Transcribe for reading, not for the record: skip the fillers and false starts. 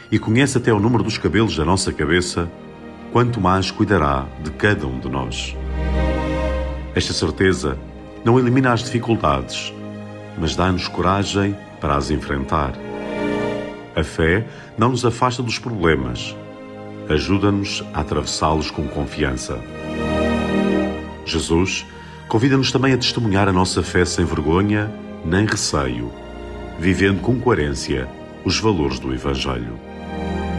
e conhece até o número dos cabelos da nossa cabeça, quanto mais cuidará de cada um de nós. Esta certeza não elimina as dificuldades, mas dá-nos coragem para as enfrentar. A fé não nos afasta dos problemas, ajuda-nos a atravessá-los com confiança. Jesus convida-nos também a testemunhar a nossa fé sem vergonha nem receio, vivendo com coerência os valores do Evangelho.